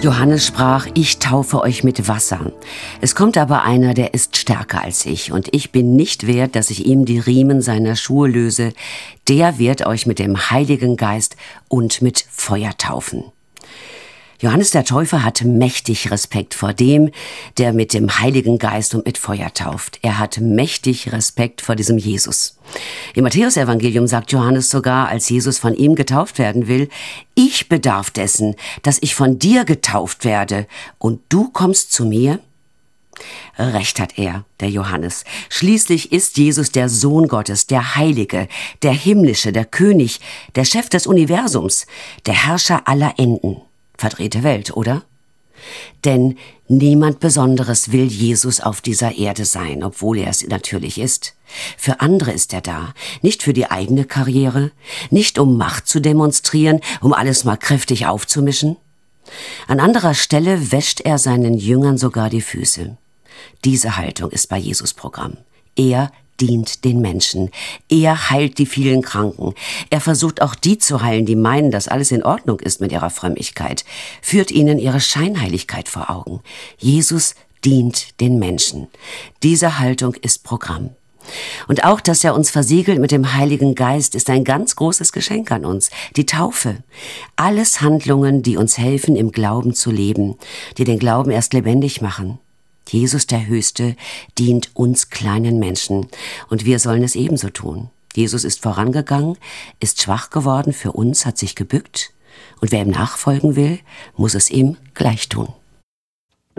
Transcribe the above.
Johannes sprach: Ich taufe euch mit Wasser. Es kommt aber einer, der ist stärker als ich, und ich bin nicht wert, dass ich ihm die Riemen seiner Schuhe löse. Der wird euch mit dem Heiligen Geist und mit Feuer taufen. Johannes der Täufer hatte mächtig Respekt vor dem, der mit dem Heiligen Geist und mit Feuer tauft. Er hat mächtig Respekt vor diesem Jesus. Im Matthäusevangelium sagt Johannes sogar, als Jesus von ihm getauft werden will: Ich bedarf dessen, dass ich von dir getauft werde, und du kommst zu mir? Recht hat er, der Johannes. Schließlich ist Jesus der Sohn Gottes, der Heilige, der Himmlische, der König, der Chef des Universums, der Herrscher aller Enden. Verdrehte Welt, oder? Denn niemand Besonderes will Jesus auf dieser Erde sein, obwohl er es natürlich ist. Für andere ist er da, nicht für die eigene Karriere, nicht um Macht zu demonstrieren, um alles mal kräftig aufzumischen. An anderer Stelle wäscht er seinen Jüngern sogar die Füße. Diese Haltung ist bei Jesus Programm. Er dient den Menschen. Er heilt die vielen Kranken. Er versucht auch die zu heilen, die meinen, dass alles in Ordnung ist mit ihrer Frömmigkeit, führt ihnen ihre Scheinheiligkeit vor Augen. Jesus dient den Menschen. Diese Haltung ist Programm. Und auch, dass er uns versiegelt mit dem Heiligen Geist, ist ein ganz großes Geschenk an uns. Die Taufe. Alles Handlungen, die uns helfen, im Glauben zu leben, die den Glauben erst lebendig machen. Jesus, der Höchste, dient uns kleinen Menschen, und wir sollen es ebenso tun. Jesus ist vorangegangen, ist schwach geworden für uns, hat sich gebückt, und wer ihm nachfolgen will, muss es ihm gleich tun.